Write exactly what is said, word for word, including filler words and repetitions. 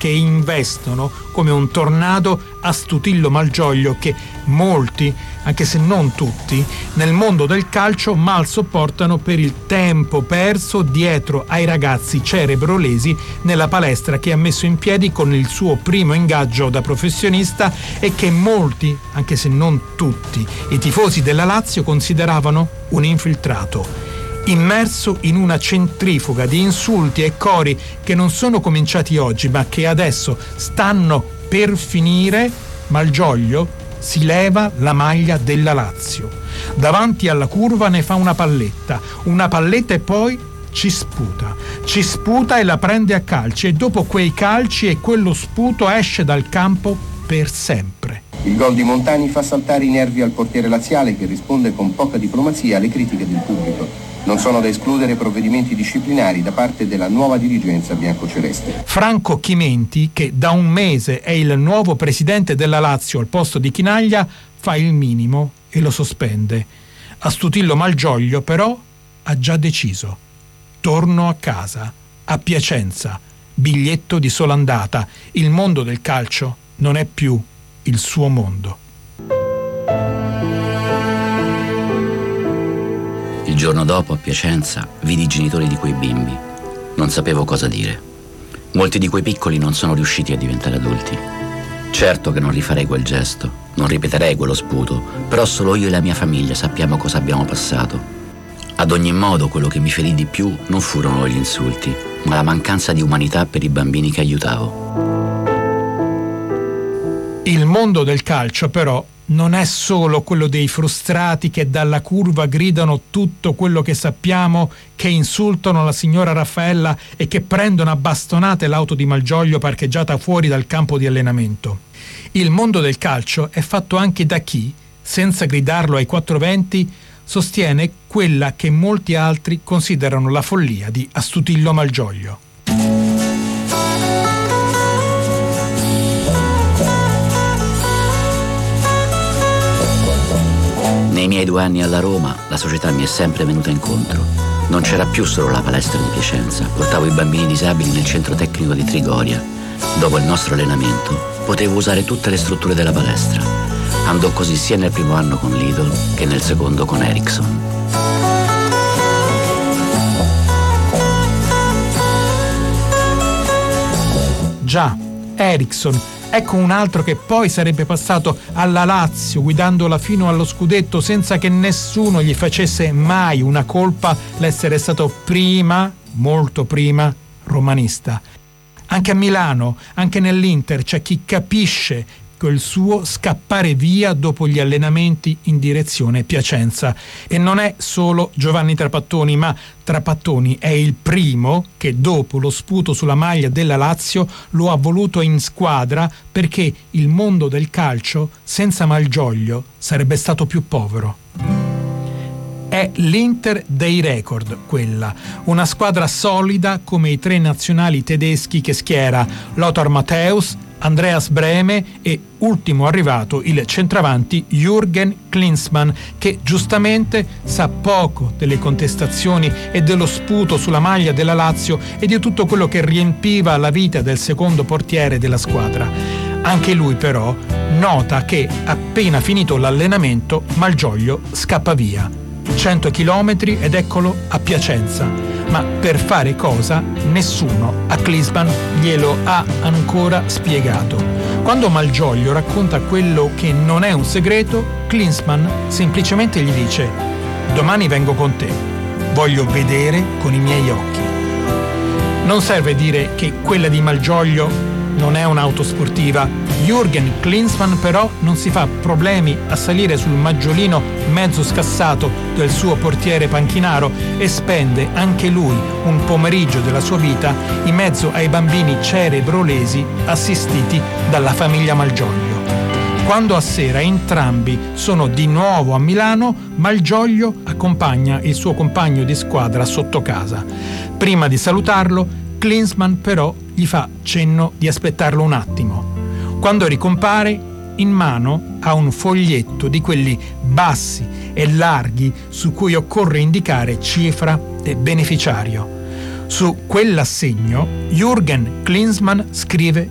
che investono come un tornado Astutillo Malgioglio, che molti, anche se non tutti, nel mondo del calcio mal sopportano per il tempo perso dietro ai ragazzi cerebrolesi nella palestra che ha messo in piedi con il suo primo ingaggio da professionista e che molti, anche se non tutti, i tifosi della Lazio consideravano un infiltrato. Immerso in una centrifuga di insulti e cori che non sono cominciati oggi ma che adesso stanno per finire, Malgioglio si leva la maglia della Lazio. Davanti alla curva ne fa una palletta, una palletta e poi ci sputa. Ci sputa e la prende a calci e dopo quei calci e quello sputo esce dal campo per sempre. Il gol di Montani fa saltare i nervi al portiere laziale che risponde con poca diplomazia alle critiche del pubblico. Non sono da escludere provvedimenti disciplinari da parte della nuova dirigenza biancoceleste. Franco Chimenti, che da un mese è il nuovo presidente della Lazio al posto di Chinaglia, fa il minimo e lo sospende. Astutillo Malgioglio però ha già deciso. Torno a casa, a Piacenza, biglietto di sola andata. Il mondo del calcio non è più il suo mondo. Il giorno dopo a Piacenza vidi i genitori di quei bimbi. Non sapevo cosa dire. Molti di quei piccoli non sono riusciti a diventare adulti. Certo che non rifarei quel gesto, non ripeterei quello sputo, però solo io e la mia famiglia sappiamo cosa abbiamo passato. Ad ogni modo, quello che mi ferì di più non furono gli insulti, ma la mancanza di umanità per i bambini che aiutavo. Il mondo del calcio, però, non è solo quello dei frustrati che dalla curva gridano tutto quello che sappiamo, che insultano la signora Raffaella e che prendono a bastonate l'auto di Malgioglio parcheggiata fuori dal campo di allenamento. Il mondo del calcio è fatto anche da chi, senza gridarlo ai quattro venti, sostiene quella che molti altri considerano la follia di Astutillo Malgioglio. Nei miei due anni alla Roma la società mi è sempre venuta incontro. Non c'era più solo la palestra di Piacenza, portavo i bambini disabili nel centro tecnico di Trigoria. Dopo il nostro allenamento potevo usare tutte le strutture della palestra. Andò così sia nel primo anno con Lidl che nel secondo con Ericsson. Già, Ericsson. Ecco un altro che poi sarebbe passato alla Lazio guidandola fino allo scudetto senza che nessuno gli facesse mai una colpa l'essere stato prima, molto prima, romanista. Anche a Milano, anche nell'Inter c'è chi capisce quel suo scappare via dopo gli allenamenti in direzione Piacenza. E non è solo Giovanni Trapattoni, ma Trapattoni è il primo che dopo lo sputo sulla maglia della Lazio lo ha voluto in squadra perché il mondo del calcio senza Malgioglio sarebbe stato più povero. È l'Inter dei record quella, una squadra solida come i tre nazionali tedeschi che schiera Lothar Matthäus, Andreas Brehme e ultimo arrivato il centravanti Jürgen Klinsmann, che giustamente sa poco delle contestazioni e dello sputo sulla maglia della Lazio e di tutto quello che riempiva la vita del secondo portiere della squadra. Anche lui però nota che appena finito l'allenamento Malgioglio scappa via. cento chilometri ed eccolo a Piacenza. Ma per fare cosa nessuno a Klinsmann glielo ha ancora spiegato. Quando Malgioglio racconta quello che non è un segreto, Klinsmann semplicemente gli dice: domani vengo con te, voglio vedere con i miei occhi. Non serve dire che quella di Malgioglio non è un'auto sportiva. Jürgen Klinsmann però non si fa problemi a salire sul maggiolino mezzo scassato del suo portiere panchinaro e spende anche lui un pomeriggio della sua vita in mezzo ai bambini cerebrolesi assistiti dalla famiglia Malgioglio. Quando a sera entrambi sono di nuovo a Milano, Malgioglio accompagna il suo compagno di squadra sotto casa. Prima di salutarlo, Klinsmann però gli fa cenno di aspettarlo un attimo. Quando ricompare, in mano ha un foglietto di quelli bassi e larghi su cui occorre indicare cifra e beneficiario. Su quell'assegno Jürgen Klinsmann scrive